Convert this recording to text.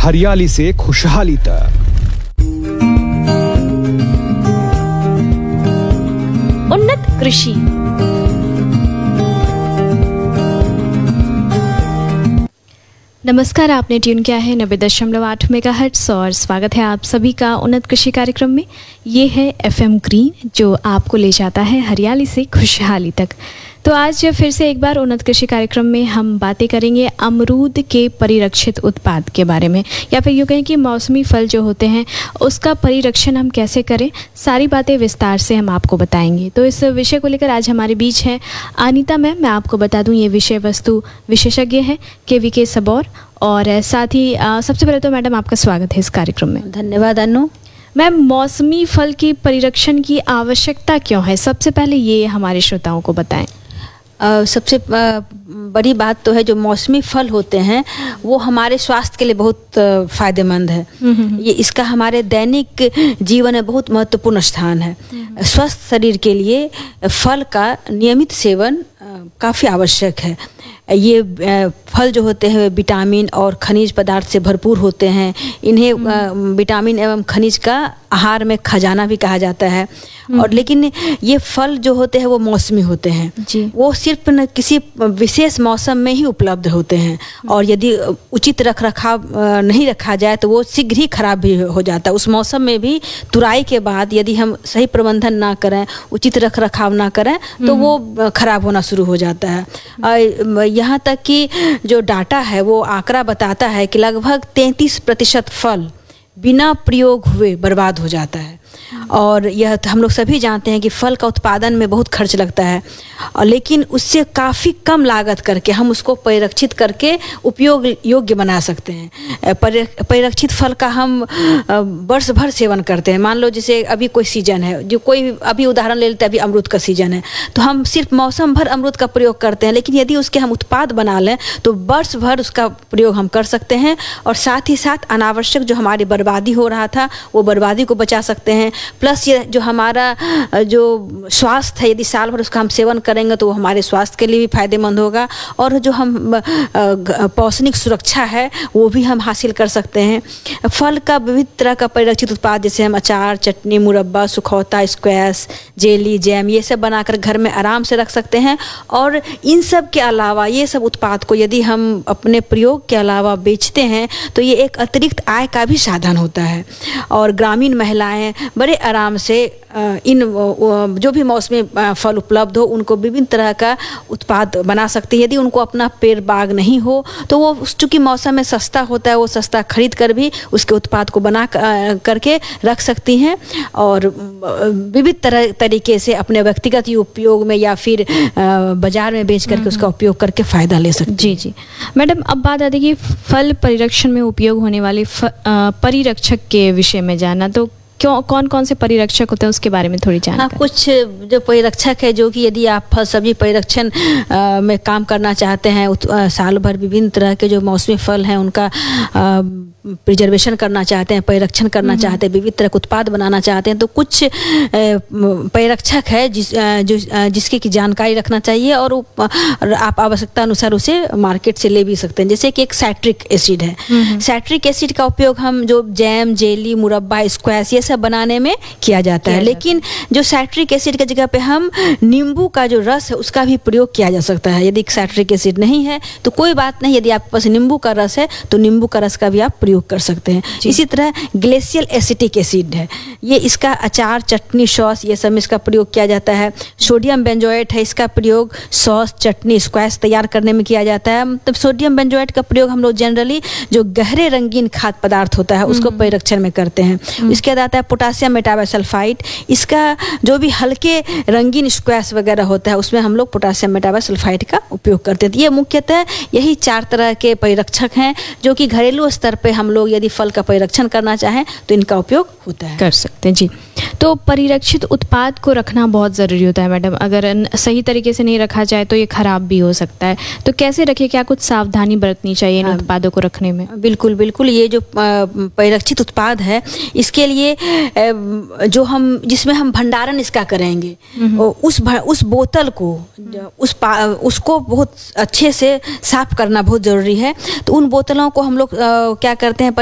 हरियाली से खुशहाली तक। उन्नत कृषि। नमस्कार, आपने ट्यून किया है 90.8 मेगाहर्ट्ज़ और स्वागत है आप सभी का उन्नत कृषि कार्यक्रम में। ये है FM ग्रीन जो आपको ले जाता है हरियाली से खुशहाली तक। तो आज फिर से एक बार उन्नत कृषि कार्यक्रम में हम बातें करेंगे अमरूद के परिरक्षित उत्पाद के बारे में, या फिर यूँ कहें कि मौसमी फल जो होते हैं उसका परिरक्षण हम कैसे करें, सारी बातें विस्तार से हम आपको बताएंगे। तो इस विषय को लेकर आज हमारे बीच हैं अनीता मैम। मैं आपको बता दूं ये विषय वस्तु विशेषज्ञ हैं KVK सबौर, और साथ ही सबसे पहले तो मैडम आपका स्वागत है इस कार्यक्रम में। धन्यवाद अनु। मैम, मौसमी फल की परिरक्षण की आवश्यकता क्यों है, सबसे पहले ये हमारे श्रोताओं को बताएं। सबसे बड़ी बात तो है जो मौसमी फल होते हैं वो हमारे स्वास्थ्य के लिए बहुत फायदेमंद है। ये इसका हमारे दैनिक जीवन में बहुत महत्वपूर्ण स्थान है। स्वस्थ शरीर के लिए फल का नियमित सेवन काफ़ी आवश्यक है। ये फल जो होते हैं विटामिन और खनिज पदार्थ से भरपूर होते हैं। इन्हें विटामिन एवं खनिज का आहार में खजाना भी कहा जाता है। और लेकिन ये फल जो होते हैं वो मौसमी होते हैं जी। वो सिर्फ न किसी विशेष मौसम में ही उपलब्ध होते हैं, और यदि उचित रखरखाव नहीं रखा जाए तो वो शीघ्र ही खराब भी हो जाता है। उस मौसम में भी तुराई के बाद यदि हम सही प्रबंधन ना करें, उचित रखरखाव ना करें तो वो खराब होना शुरू हो जाता है। यहाँ तक कि जो डाटा है वो आंकड़ा बताता है कि लगभग 33% फल बिना प्रयोग हुए बर्बाद हो जाता है। और यह हम लोग सभी जानते हैं कि फल का उत्पादन में बहुत खर्च लगता है, और लेकिन उससे काफ़ी कम लागत करके हम उसको परिरक्षित करके उपयोग योग्य बना सकते हैं। परिरक्षित फल का हम वर्ष भर सेवन करते हैं। मान लो जैसे अभी कोई सीजन है, जो कोई अभी उदाहरण ले लेते हैं, अभी अमरूद का सीजन है, तो हम सिर्फ मौसम भर अमरूद का प्रयोग करते हैं, लेकिन यदि उसके हम उत्पाद बना लें तो वर्ष भर उसका प्रयोग हम कर सकते हैं, और साथ ही साथ अनावश्यक जो हमारी बर्बादी हो रहा था वो बर्बादी को बचा सकते हैं। प्लस ये जो हमारा जो स्वास्थ्य है, यदि साल भर उसका हम सेवन करेंगे तो वो हमारे स्वास्थ्य के लिए भी फायदेमंद होगा, और जो हम पौष्टिक सुरक्षा है वो भी हम हासिल कर सकते हैं। फल का विविध तरह का परिरक्षित उत्पाद जैसे हम अचार, चटनी, मुरब्बा, सुखौता, स्क्वैश, जेली, जैम ये सब बनाकर घर में आराम से रख सकते हैं। और इन सब के अलावा ये सब उत्पाद को यदि हम अपने प्रयोग के अलावा बेचते हैं तो ये एक अतिरिक्त आय का भी साधन होता है। और ग्रामीण महिलाएं बड़े आराम से इन जो भी मौसमी फल उपलब्ध हो उनको विभिन्न तरह का उत्पाद बना सकती है। यदि उनको अपना पेड़ बाग नहीं हो तो वो चूँकि मौसम में सस्ता होता है, वो सस्ता खरीद कर भी उसके उत्पाद को बना करके रख सकती हैं, और विविध तरीके से अपने व्यक्तिगत उपयोग में या फिर बाजार में बेच करके उसका उपयोग करके फ़ायदा ले सकती हैं। जी जी मैडम, अब बात आती है कि फल परिरक्षण में उपयोग होने वाले परिरक्षक के विषय में जाना, तो कौन कौन से परिरक्षक होते हैं उसके बारे में थोड़ी जानकारी। हाँ, कुछ जो परिरक्षक है जो कि यदि आप फल सब्जी परिरक्षण में काम करना चाहते हैं, साल भर विभिन्न तरह के जो मौसमी फल हैं उनका प्रिजर्वेशन करना चाहते हैं, परिरक्षण करना चाहते हैं, विविध तरह के उत्पाद बनाना चाहते हैं, तो कुछ परिरक्षक है जिसकी की जानकारी रखना चाहिए, और आप आवश्यकता अनुसार उसे मार्केट से ले भी सकते हैं। जैसे कि एक साइट्रिक एसिड है। साइट्रिक एसिड का उपयोग हम जो जैम, जेली, मुरब्बा, स्क्वैश ये सब बनाने में किया जाता है, लेकिन जो साइट्रिक एसिड की जगह पे हम नींबू का जो रस है उसका भी प्रयोग किया जा सकता है। यदि साइट्रिक एसिड नहीं है तो कोई बात नहीं, यदि आपके पास नींबू का रस है तो नींबू का रस का भी आप प्रयोग कर सकते हैं। इसी तरह ग्लेशियल एसिटिक एसिड है, ये इसका अचार, चटनी, सॉस ये सब में इसका प्रयोग किया जाता है। सोडियम बेंजोएट है, इसका प्रयोग सॉस, चटनी, स्क्वैश तैयार करने में किया जाता है। मतलब सोडियम बेंजोएट का प्रयोग हम लोग जनरली जो गहरे रंगीन खाद्य पदार्थ होता है उसको परिरक्षण में करते हैं। इसके बाद आता है पोटासियम मेटाबाइसल्फाइड, इसका जो भी हल्के रंगीन स्क्वैश वगैरह होता है उसमें हम लोग पोटासियम मेटाबाइसल्फाइड का उपयोग करते हैं। ये मुख्यतः यही 4 तरह के परिरक्षक हैं जो कि घरेलू स्तर पे हम लोग यदि फल का परिरक्षण करना चाहें तो इनका उपयोग होता है, कर सकते हैं। जी, तो परिरक्षित उत्पाद को रखना बहुत ज़रूरी होता है मैडम, अगर सही तरीके से नहीं रखा जाए तो ये खराब भी हो सकता है, तो कैसे रखें, क्या कुछ सावधानी बरतनी चाहिए इन उत्पादों को रखने में? बिल्कुल बिल्कुल, ये जो परिरक्षित उत्पाद है इसके लिए जो हम जिसमें हम भंडारण इसका करेंगे उस बोतल को उसको बहुत अच्छे से साफ करना बहुत ज़रूरी है। तो उन बोतलों को हम लोग क्या करते हैं,